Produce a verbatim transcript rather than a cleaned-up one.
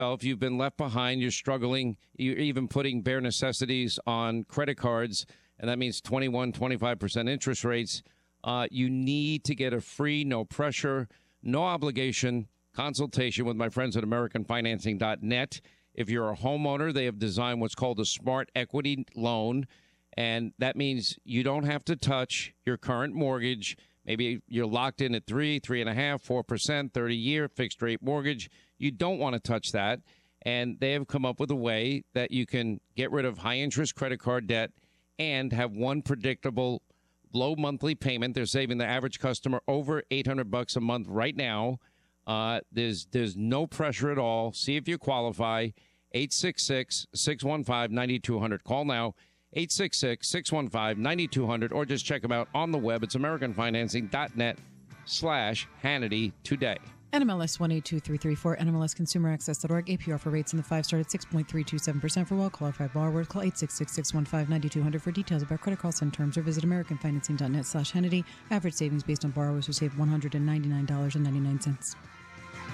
Well, if you've been left behind, you're struggling, you're even putting bare necessities on credit cards, and that means twenty-one, twenty-five percent interest rates, uh, you need to get a free, no pressure, no obligation consultation with my friends at American Financing dot net. If you're a homeowner, they have designed what's called a smart equity loan, and that means you don't have to touch your current mortgage. Maybe you're locked in at three, three and a half, four percent, thirty-year fixed rate mortgage. You don't want to touch that. And they have come up with a way that you can get rid of high interest credit card debt and have one predictable low monthly payment. They're saving the average customer over eight hundred bucks a month right now. Uh, there's there's no pressure at all. See if you qualify. eight six six, six one five, nine two zero zero. Call now. eight six six, six one five, nine two zero zero, or just check them out on the web. It's American Financing dot net slash Hannity today. N M L S one eight two three three four, N M L S Consumer Access dot org. A P R for rates in the five start at six point three two seven percent for well-qualified borrowers. Call eight six six, six one five, nine two zero zero for details about credit costs and terms, or visit American Financing dot net slash Hannity. Average savings based on borrowers who save one hundred ninety-nine dollars and ninety-nine cents.